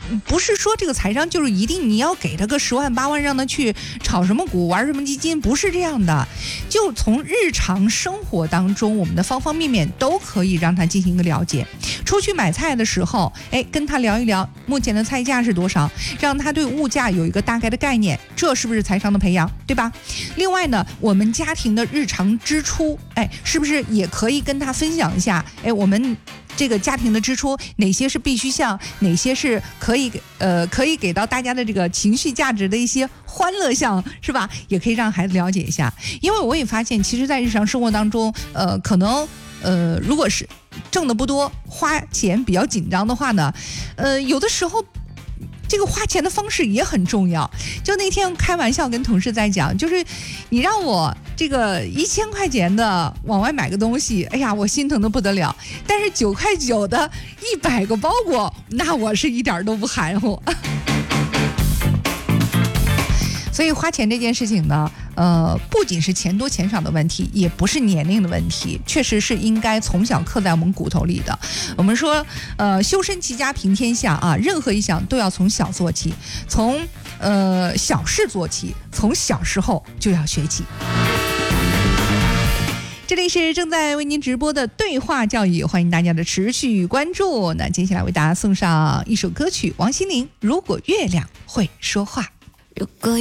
不是说这个财商就是一定你要给他个10万8万让他去炒什么股玩什么基金，不是这样的。就从日常生活当中，我们的方方面面都可以让他进行一个了解。出去买菜的时候，跟他聊一聊目前的菜价是多少，让他对物价有一个大概的概念，这是不是财商的培养，对吧？另外呢，我们家庭的日常支出，是不是也可以跟他分享一下？我们这个家庭的支出哪些是必须项，哪些是可以给到大家的这个情绪价值的一些欢乐项，是吧？也可以让孩子了解一下。因为我也发现，其实在日常生活当中，可能如果是挣的不多，花钱比较紧张的话呢，有的时候这个花钱的方式也很重要。就那天开玩笑跟同事在讲，就是你让我这个1000块钱的往外买个东西，哎呀，我心疼的不得了。但是9块9的100个包裹，那我是一点都不含糊。所以花钱这件事情呢，不仅是钱多钱少的问题，也不是年龄的问题，确实是应该从小刻在我们骨头里的。我们说，修身齐家平天下啊，任何一项都要从小做起，从小事做起，从小时候就要学起。这里是正在为您直播的对话教育，欢迎大家的持续关注。那接下来为大家送上一首歌曲，王心凌《如果月亮会说话》。 如果